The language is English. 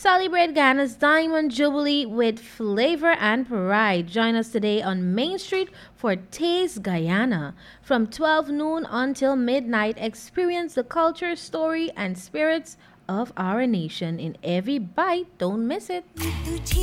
Celebrate Ghana's Diamond Jubilee with flavor and pride. Join us today on Main Street for Taste Guyana. From 12 noon until midnight, experience the culture, story, and spirits of our nation in every bite. Don't miss it.